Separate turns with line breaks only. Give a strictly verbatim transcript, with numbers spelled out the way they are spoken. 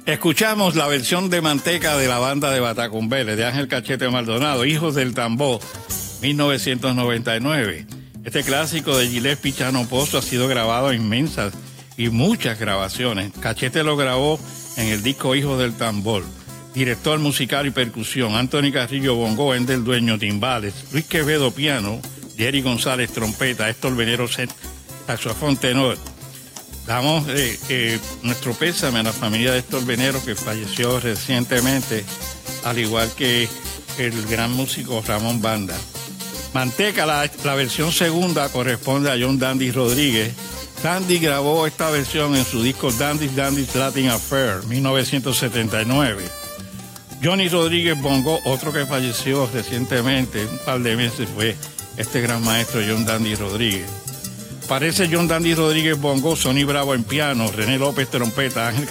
Escuchamos la versión de Manteca de la banda de Batacumbele, de Ángel Cachete Maldonado, Hijos del Tambor, mil novecientos noventa y nueve. Este clásico de Gillespie Chano Pozo ha sido grabado en inmensas y muchas grabaciones. Cachete lo grabó en el disco Hijos del Tambor. Director musical y percusión, Anthony Carrillo bongo, Endel Dueño timbales, Luis Quevedo piano, Jerry González trompeta, Héctor Venero saxofón tenor. Damos eh, eh, nuestro pésame a la familia de Héctor Venero, que falleció recientemente, al igual que el gran músico Ramón Banda. Manteca, la, la versión segunda, corresponde a John Dandy Rodríguez. Dandy grabó esta versión en su disco Dandy's Dandy's Latin Affair, mil novecientos setenta y nueve. Johnny Rodríguez bongo, otro que falleció recientemente, un par de meses, fue este gran maestro John Dandy Rodríguez. Aparece John Dandy Rodríguez bongo, Sonny Bravo en piano, René López trompeta, Ángel